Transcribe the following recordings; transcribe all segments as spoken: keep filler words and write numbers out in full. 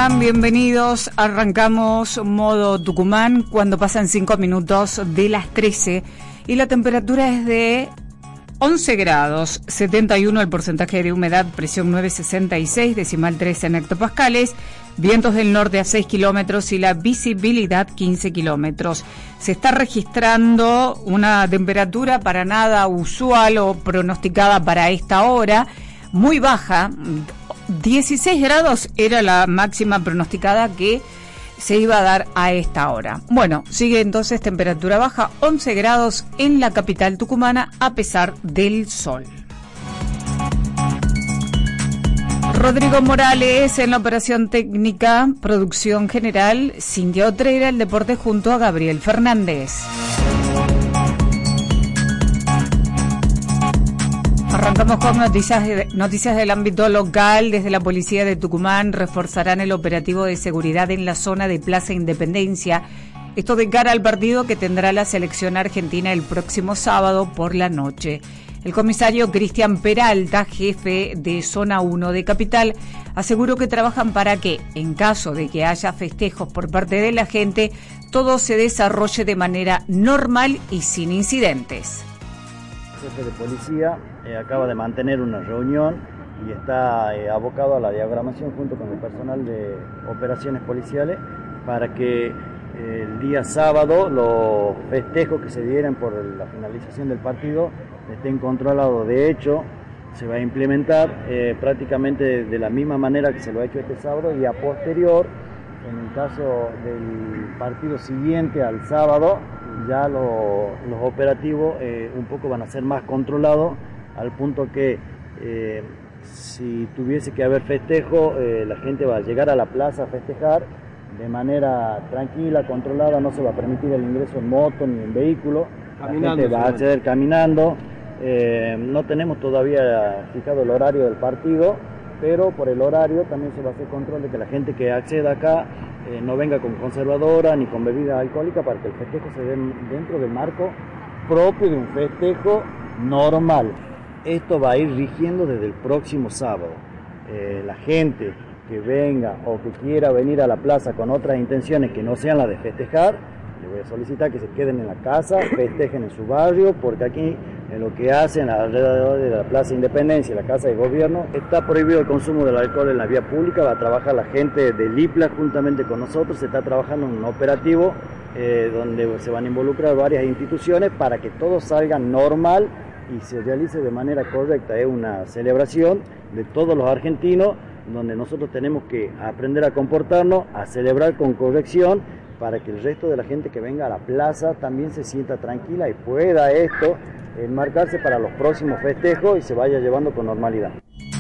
están? Bienvenidos. Arrancamos modo Tucumán cuando pasan cinco minutos de las trece y la temperatura es de once grados, setenta y uno el porcentaje de humedad, presión nueve sesenta y seis, decimal tres en hectopascales, vientos del norte a seis kilómetros y la visibilidad quince kilómetros. Se está registrando una temperatura para nada usual o pronosticada para esta hora, muy baja. dieciséis grados era la máxima pronosticada que se iba a dar a esta hora. Bueno, sigue entonces temperatura baja, once grados en la capital tucumana a pesar del sol. Rodrigo Morales en la operación técnica, producción general, Cintia Otreira, el deporte junto a Gabriel Fernández. Arrancamos con noticias, de, noticias del ámbito local. Desde la Policía de Tucumán reforzarán el operativo de seguridad en la zona de Plaza Independencia. Esto de cara al partido que tendrá la selección argentina el próximo sábado por la noche. El comisario Cristian Peralta, jefe de Zona uno de Capital, aseguró que trabajan para que, en caso de que haya festejos por parte de la gente, todo se desarrolle de manera normal y sin incidentes. El jefe de policía eh, acaba de mantener una reunión y está eh, abocado a la diagramación junto con el personal de operaciones policiales para que eh, el día sábado los festejos que se dieran por la finalización del partido estén controlados. De hecho, se va a implementar eh, prácticamente de, de la misma manera que se lo ha hecho este sábado, y a posterior, en el caso del partido siguiente al sábado, ya lo, los operativos eh, un poco van a ser más controlados, al punto que eh, si tuviese que haber festejo, eh, la gente va a llegar a la plaza a festejar de manera tranquila, controlada. No se va a permitir el ingreso en moto ni en vehículo, la gente va a acceder caminando. Eh, no tenemos todavía fijado el horario del partido, pero por el horario también se va a hacer control de que la gente que acceda acá eh, no venga con conservadora ni con bebida alcohólica, para que el festejo se dé dentro del marco propio de un festejo normal. Esto va a ir rigiendo desde el próximo sábado. Eh, la gente que venga o que quiera venir a la plaza con otras intenciones que no sean las de festejar, le voy a solicitar que se queden en la casa, festejen en su barrio, porque aquí en lo que hacen alrededor de la Plaza Independencia, la Casa de Gobierno, está prohibido el consumo del alcohol en la vía pública. Va a trabajar la gente del I P L A juntamente con nosotros. Se está trabajando en un operativo eh, donde se van a involucrar varias instituciones para que todo salga normal y se realice de manera correcta. Es una celebración de todos los argentinos, donde nosotros tenemos que aprender a comportarnos, a celebrar con corrección, para que el resto de la gente que venga a la plaza también se sienta tranquila y pueda esto enmarcarse para los próximos festejos y se vaya llevando con normalidad.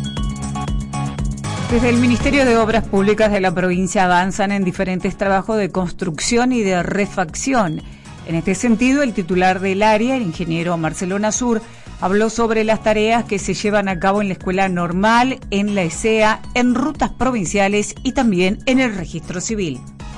Desde el Ministerio de Obras Públicas de la provincia avanzan en diferentes trabajos de construcción y de refacción. En este sentido, el titular del área, el ingeniero Marcelo Nasur, habló sobre las tareas que se llevan a cabo en la Escuela Normal, en la E S E A, en rutas provinciales y también en el registro civil.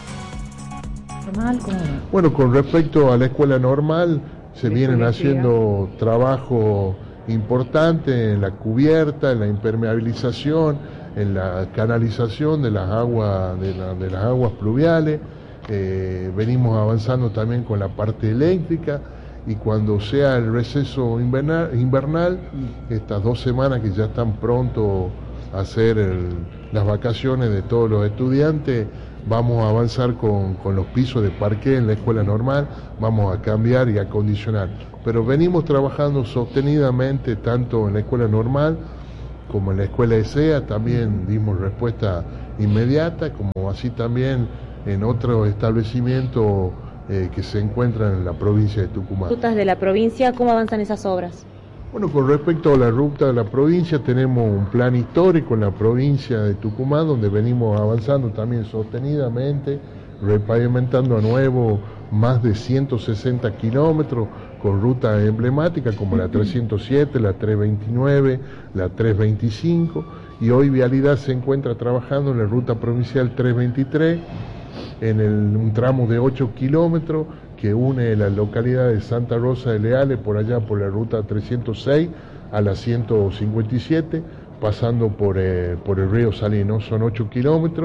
Bueno, con respecto a la Escuela Normal, se vienen haciendo trabajo importante en la cubierta, en la impermeabilización, en la canalización de las aguas, de, la, de las aguas pluviales. Eh, venimos avanzando también con la parte eléctrica, y cuando sea el receso invernal, invernal estas dos semanas que ya están pronto a hacer el, las vacaciones de todos los estudiantes, vamos a avanzar con, con los pisos de parqué en la Escuela Normal, vamos a cambiar y acondicionar. Pero venimos trabajando sostenidamente tanto en la Escuela Normal como en la Escuela E S E A. También dimos respuesta inmediata, como así también en otros establecimientos eh, que se encuentran en la provincia de Tucumán. Rutas de la provincia, ¿cómo avanzan esas obras? Bueno, con respecto a la ruta de la provincia, tenemos un plan histórico en la provincia de Tucumán, donde venimos avanzando también sostenidamente, repavimentando a nuevo más de ciento sesenta kilómetros, con rutas emblemáticas como la trescientos siete, la trescientos veintinueve, la trescientos veinticinco, y hoy Vialidad se encuentra trabajando en la ruta provincial trescientos veintitrés, en el, un tramo de ocho kilómetros, que une la localidad de Santa Rosa de Leales, por allá por la ruta trescientos seis a la ciento cincuenta y siete, pasando por, eh, por el río Salino. Son ocho kilómetros,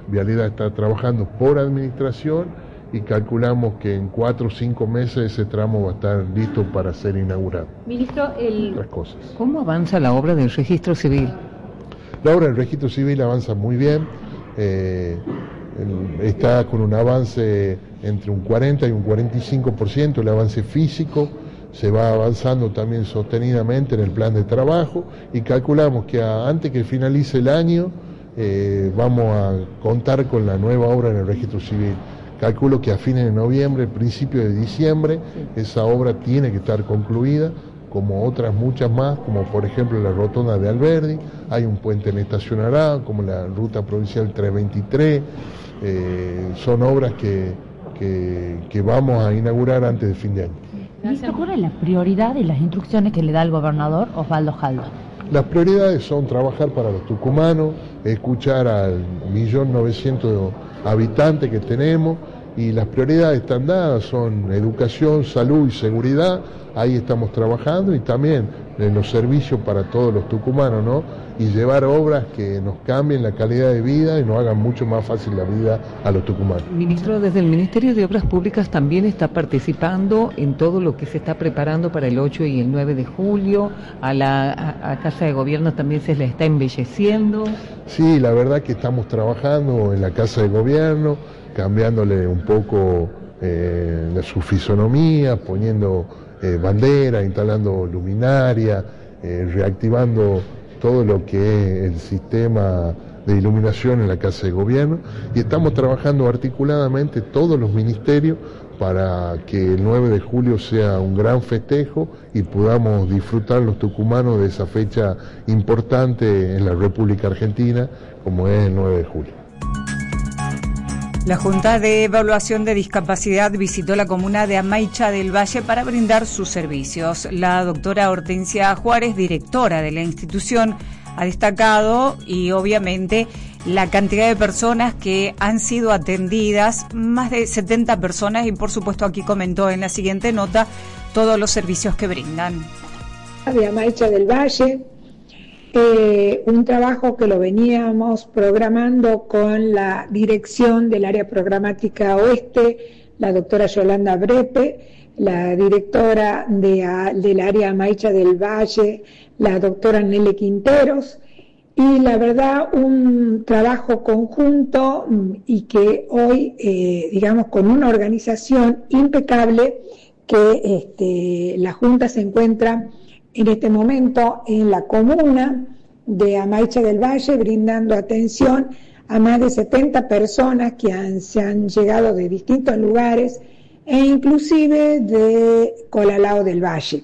Vialidad está trabajando por administración y calculamos que en cuatro o cinco meses ese tramo va a estar listo para ser inaugurado. Ministro, el... otras cosas. ¿Cómo avanza la obra del registro civil? La obra del registro civil avanza muy bien, eh, está con un avance entre un cuarenta y un cuarenta y cinco por ciento, el avance físico. Se va avanzando también sostenidamente en el plan de trabajo y calculamos que a, antes que finalice el año eh, vamos a contar con la nueva obra en el registro civil. Calculo que a fines de noviembre, principio de diciembre, esa obra tiene que estar concluida, como otras muchas más, como por ejemplo la rotonda de Alberdi, hay un puente en Estación Ará, como la ruta provincial trescientos veintitrés, eh, son obras que, que, que vamos a inaugurar antes de fin de año. Ministro, ¿cuál es la prioridad de las instrucciones que le da el gobernador Osvaldo Jaldo? Las prioridades son trabajar para los tucumanos, escuchar al millón novecientos habitantes que tenemos, y las prioridades están dadas, son educación, salud y seguridad. Ahí estamos trabajando, y también en los servicios para todos los tucumanos, ¿no? Y llevar obras que nos cambien la calidad de vida y nos hagan mucho más fácil la vida a los tucumanos. Ministro, desde el Ministerio de Obras Públicas también está participando en todo lo que se está preparando para el ocho y el nueve de julio, a la a, a Casa de Gobierno también se le está embelleciendo. Sí, la verdad que estamos trabajando en la Casa de Gobierno, cambiándole un poco eh, su fisonomía, poniendo eh, bandera, instalando luminaria, eh, reactivando todo lo que es el sistema de iluminación en la Casa de Gobierno, y estamos trabajando articuladamente todos los ministerios para que el nueve de julio sea un gran festejo y podamos disfrutar los tucumanos de esa fecha importante en la República Argentina, como es el nueve de julio. La Junta de Evaluación de Discapacidad visitó la comuna de Amaicha del Valle para brindar sus servicios. La doctora Hortensia Juárez, directora de la institución, ha destacado y obviamente la cantidad de personas que han sido atendidas, más de setenta personas, y por supuesto aquí comentó en la siguiente nota todos los servicios que brindan. De Amaicha del Valle, Eh, un trabajo que lo veníamos programando con la dirección del área programática oeste, la doctora Yolanda Brepe, la directora de, a, del área Amaicha del Valle, la doctora Nele Quinteros, y la verdad un trabajo conjunto y que hoy, eh, digamos, con una organización impecable, que este, la Junta se encuentra en este momento en la comuna de Amaicha del Valle, brindando atención a más de setenta personas que han, se han llegado de distintos lugares e inclusive de Colalao del Valle.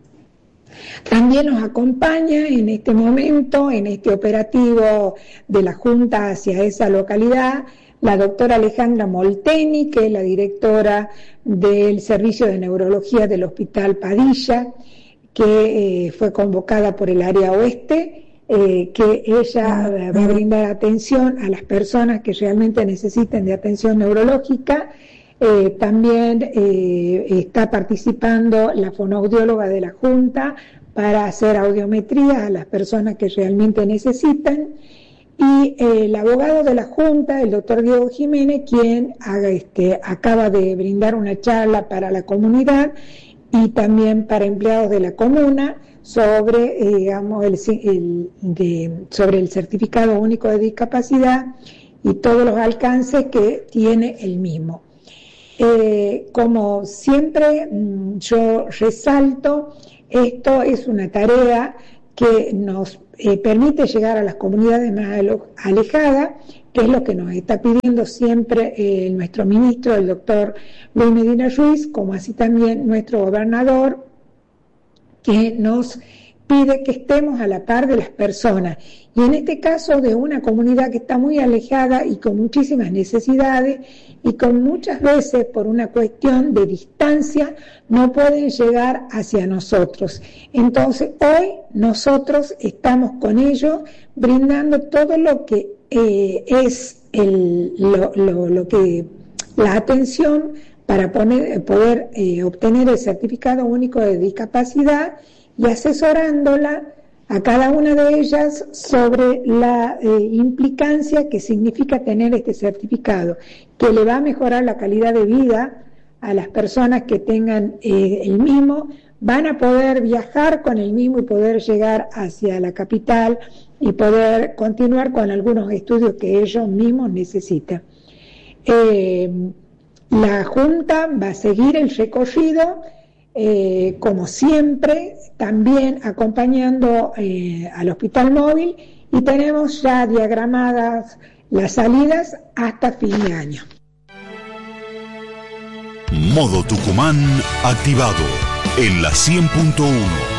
También nos acompaña en este momento, en este operativo de la Junta hacia esa localidad, la doctora Alejandra Molteni, que es la directora del Servicio de Neurología del Hospital Padilla, que eh, fue convocada por el área oeste, eh, que ella eh, va a brindar atención a las personas que realmente necesiten de atención neurológica. Eh, también eh, está participando la fonoaudióloga de la Junta para hacer audiometría a las personas que realmente necesitan, y eh, el abogado de la Junta, el doctor Diego Jiménez, quien haga, este, acaba de brindar una charla para la comunidad y también para empleados de la comuna sobre, eh, digamos, el, el, de, sobre el certificado único de discapacidad y todos los alcances que tiene el mismo. Eh, como siempre, yo resalto, esto es una tarea que nos eh, permite llegar a las comunidades más alejadas, que es lo que nos está pidiendo siempre eh, nuestro ministro, el doctor Luis Medina Ruiz, como así también nuestro gobernador, que nos pide que estemos a la par de las personas. Y en este caso de una comunidad que está muy alejada y con muchísimas necesidades, y con muchas veces por una cuestión de distancia no pueden llegar hacia nosotros. Entonces hoy nosotros estamos con ellos brindando todo lo que eh, es el, lo, lo, lo que la atención para poner, poder eh, obtener el certificado único de discapacidad, y asesorándola a cada una de ellas sobre la eh, implicancia que significa tener este certificado, que le va a mejorar la calidad de vida a las personas que tengan eh, el mismo, van a poder viajar con el mismo y poder llegar hacia la capital y poder continuar con algunos estudios que ellos mismos necesitan. Eh, la Junta va a seguir el recorrido, eh, como siempre, también acompañando eh, al Hospital Móvil, y tenemos ya diagramadas las salidas hasta fin de año. Modo Tucumán activado en la cien punto uno.